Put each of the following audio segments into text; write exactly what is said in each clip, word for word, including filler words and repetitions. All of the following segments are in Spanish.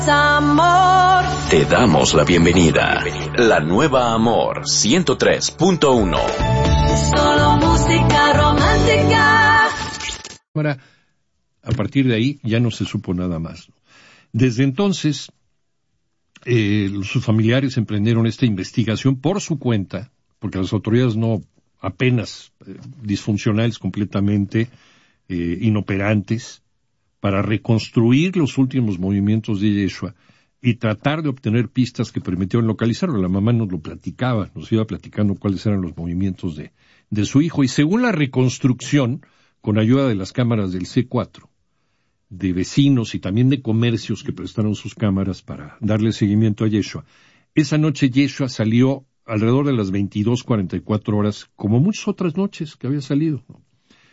Amor. Te damos la bienvenida. La nueva Amor ciento tres punto uno. Solo música romántica. Ahora, a partir de ahí ya no se supo nada más. Desde entonces, eh, sus familiares emprendieron esta investigación por su cuenta, porque las autoridades no, apenas eh, disfuncionales completamente, eh, inoperantes, para reconstruir los últimos movimientos de Yeshua y tratar de obtener pistas que permitieron localizarlo. La mamá nos lo platicaba, nos iba platicando cuáles eran los movimientos de, de su hijo. Y según la reconstrucción, con ayuda de las cámaras del C cuatro, de vecinos y también de comercios que prestaron sus cámaras para darle seguimiento a Yeshua, esa noche Yeshua salió alrededor de las veintidós cuarenta y cuatro horas, como muchas otras noches que había salido, ¿no?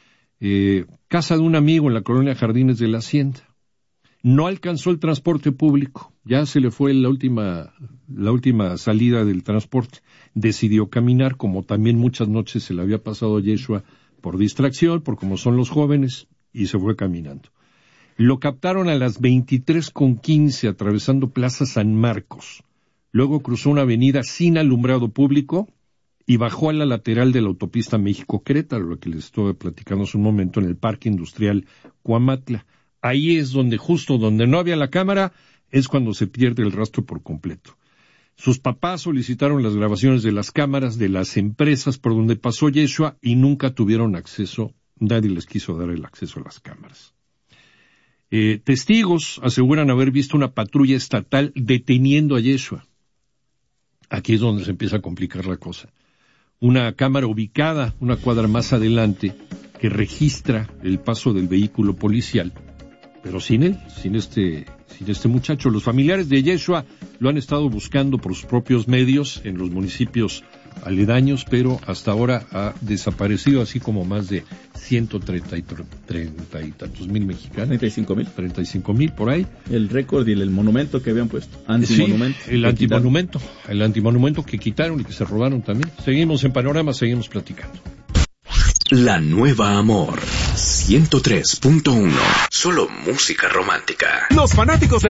Eh, casa de un amigo en la colonia Jardines de la Hacienda. No alcanzó el transporte público, ya se le fue la última, la última salida del transporte. Decidió caminar, como también muchas noches se le había pasado a Yeshua por distracción, por como son los jóvenes, y se fue caminando. Lo captaron a las veintitrés con quince atravesando Plaza San Marcos. Luego cruzó una avenida sin alumbrado público y bajó a la lateral de la autopista México-Querétaro, lo que les estuve platicando hace un momento, en el Parque Industrial Cuamatla. Ahí es donde, justo donde no había la cámara, es cuando se pierde el rastro por completo. Sus papás solicitaron las grabaciones de las cámaras de las empresas por donde pasó Yeshua y nunca tuvieron acceso, nadie les quiso dar el acceso a las cámaras. Eh, testigos aseguran haber visto una patrulla estatal deteniendo a Yeshua. Aquí es donde se empieza a complicar la cosa. Una cámara ubicada una cuadra más adelante que registra el paso del vehículo policial, pero sin él, sin este, sin este muchacho. Los familiares de Yeshua lo han estado buscando por sus propios medios en los municipios aledaños, pero hasta ahora ha desaparecido, así como más de ciento treinta y, treinta y tantos mil mexicanos. treinta y cinco mil. treinta y cinco mil por ahí. El récord y el monumento que habían puesto. Antimonumento. Sí, el antimonumento. El antimonumento que quitaron y que se robaron también. Seguimos en Panorama, seguimos platicando. La nueva Amor ciento tres punto uno. Solo música romántica. Los fanáticos de